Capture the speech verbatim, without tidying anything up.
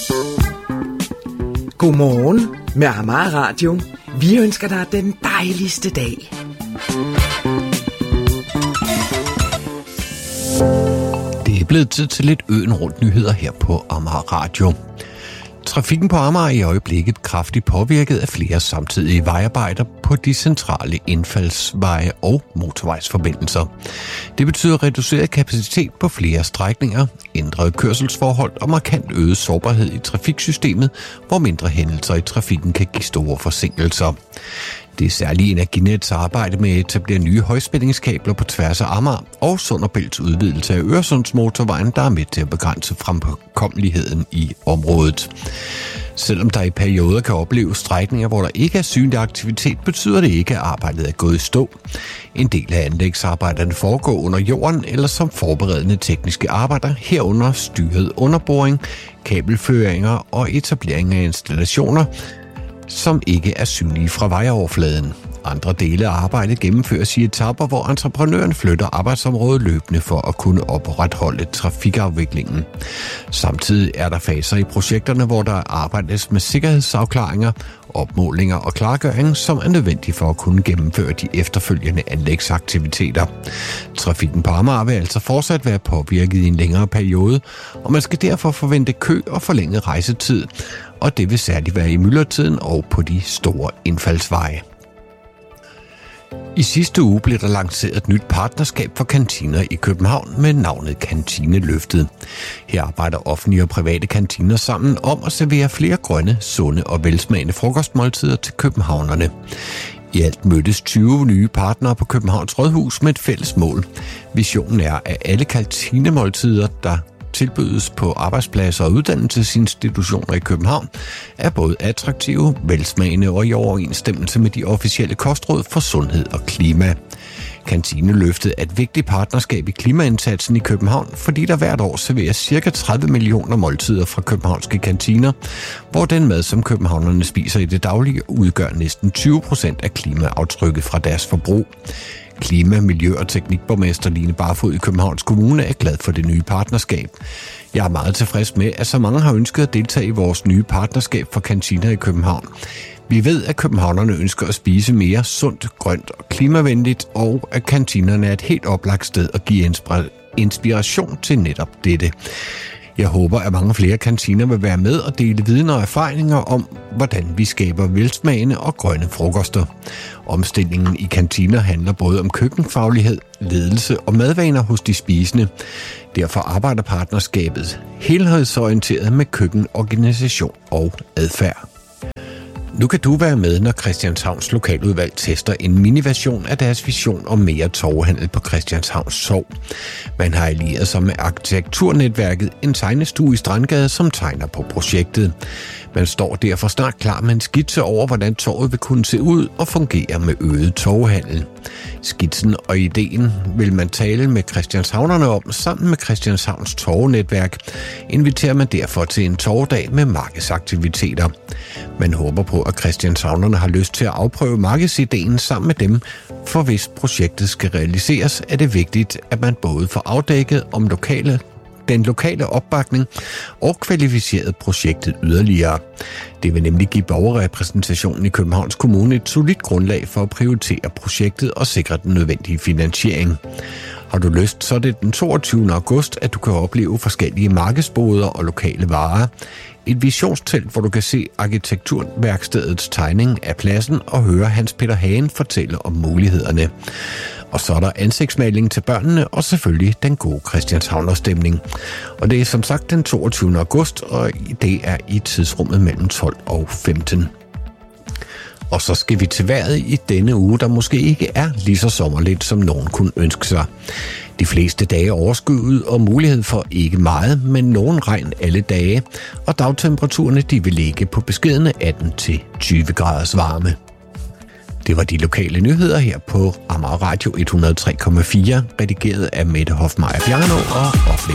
Godmorgen med Amager Radio. Vi ønsker dig den dejligste dag. Det er blevet tid til lidt øen rundt nyheder her på Amager Radio. Trafikken på Amager er i øjeblikket kraftigt påvirket af flere samtidige vejarbejder på de centrale indfaldsveje og motorvejsforbindelser. Det betyder reduceret kapacitet på flere strækninger, ændrede kørselsforhold og markant øget sårbarhed i trafiksystemet, hvor mindre hændelser i trafikken kan give store forsinkelser. Det er særligt Energinets arbejde med at etablere nye højspændingskabler på tværs af Amager og Sund og Bælts udvidelse af Øresundsmotorvejen, der er med til at begrænse fremkommeligheden i området. Selvom der i perioder kan opleves strækninger, hvor der ikke er synlig aktivitet, betyder det ikke, at arbejdet er gået i stå. En del af anlægsarbejderne foregår under jorden eller som forberedende tekniske arbejder, herunder styret underboring, kabelføringer og etablering af installationer, som ikke er synlige fra vejoverfladen. Andre dele af arbejdet gennemføres i etapper, hvor entreprenøren flytter arbejdsområdet løbende for at kunne opretholde trafikafviklingen. Samtidig er der faser i projekterne, hvor der arbejdes med sikkerhedsafklaringer, opmålinger og klargøring, som er nødvendige for at kunne gennemføre de efterfølgende anlægsaktiviteter. Trafikken på Amager vil altså fortsat være påvirket i en længere periode, og man skal derfor forvente kø og forlænget rejsetid, og det vil særligt være i myldretiden og på de store indfaldsveje. I sidste uge blev der lanceret et nyt partnerskab for kantiner i København med navnet Kantineløftet. Her arbejder offentlige og private kantiner sammen om at servere flere grønne, sunde og velsmagende frokostmåltider til københavnerne. I alt mødtes tyve nye partnere på Københavns Rådhus med et fælles mål. Visionen er, at alle kantinemåltider, der tilbydes på arbejdspladser og uddannelsesinstitutioner i København, er både attraktive, velsmagende og i overensstemmelse med de officielle kostråd for sundhed og klima. Kantineløftet er et vigtigt partnerskab i klimaindsatsen i København, fordi der hvert år serveres ca. tredive millioner måltider fra københavnske kantiner, hvor den mad, som københavnerne spiser i det daglige, udgør næsten tyve procent af klimaaftrykket fra deres forbrug. Klima-, miljø- og teknikborgmester Line Barfod i Københavns Kommune er glad for det nye partnerskab. Jeg er meget tilfreds med, at så mange har ønsket at deltage i vores nye partnerskab for kantiner i København. Vi ved, at københavnerne ønsker at spise mere sundt, grønt og klimavenligt, og at kantinerne er et helt oplagt sted at give inspiration til netop dette. Jeg håber, at mange flere kantiner vil være med og dele viden og erfaringer om, hvordan vi skaber velsmagende og grønne frokoster. Omstillingen i kantiner handler både om køkkenfaglighed, ledelse og madvaner hos de spisende. Derfor arbejder partnerskabet helhedsorienteret med køkken, organisation og adfærd. Nu kan du være med, når Christianshavns Lokaludvalg tester en miniversion af deres vision om mere torvehandel på Christianshavns Torv. Man har allieret sig med arkitekturnetværket En Tegnestue i Strandgade, som tegner på projektet. Man står derfor snart klar med en skitse over, hvordan torvet vil kunne se ud og fungere med øget torvehandel. Skitsen og ideen vil man tale med Christianshavnerne om. Sammen med Christianshavns Torvenetværk inviterer man derfor til en torvedag med markedsaktiviteter. Man håber på, at Christianshavnerne har lyst til at afprøve markedsideen sammen med dem, for hvis projektet skal realiseres, er det vigtigt, at man både får afdækket om lokale den lokale opbakning og kvalificeret projektet yderligere. Det vil nemlig give borgerrepræsentationen i Københavns Kommune et solidt grundlag for at prioritere projektet og sikre den nødvendige finansiering. Har du lyst, så er det den toogtyvende august, at du kan opleve forskellige markedsboder og lokale varer. Et visionstelt, hvor du kan se arkitekturværkstedets tegning af pladsen og høre Hans Peter Hagen fortælle om mulighederne. Og så er der ansigtsmaling til børnene og selvfølgelig den gode Christianshavner-stemning. Og det er som sagt den toogtyvende august, og det er i tidsrummet mellem tolv og femten. Og så skal vi til vejret i denne uge, der måske ikke er lige så sommerligt, som nogen kunne ønske sig. De fleste dage er overskyet og mulighed for ikke meget, men nogen regn alle dage, og dagtemperaturerne de vil ligge på beskedne atten til tyve graders varme. Det var de lokale nyheder her på Amager Radio et hundrede og tre komma fire, redigeret af Mette Hofmeier Bjarno og oplæst